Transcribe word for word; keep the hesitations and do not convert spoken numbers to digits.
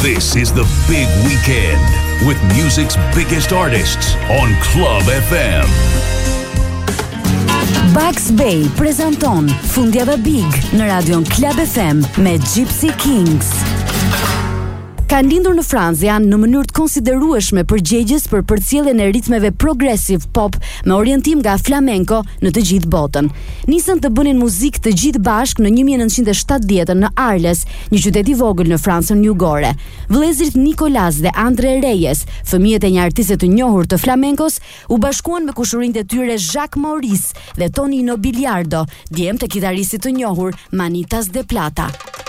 This is the big weekend with music's biggest artists on Club F M. Bugs Bay prezanton Fundjava Big në radion Club F M me Gypsy Kings. Kanë lindur në Francë janë në mënyrë të konsiderueshme përgjegjës për përcjelljen e ritmeve progressive pop me orientim nga flamenco në të gjithë botën. Nisën të bënin muzikë të gjithë bashkë në një nëntëqind e shtatëdhjetë në Arles, një qytet i vogël në Francën jugore. Vëllezërit Nicolas dhe Andre Reyes, fëmijët e një artiste të njohur të flamencos, u bashkuan me kushërinjtë e tyre Jacques Maurice dhe Tonino Biliardo, djemt e kitaristit të njohur Manitas de Plata.